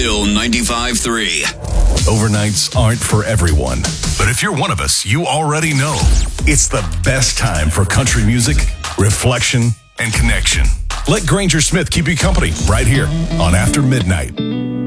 Pill 95.3. Overnights aren't for everyone, but if you're one of us, you already know it's the best time for country music, reflection, and connection. Let Granger Smith keep you company right here on After Midnight.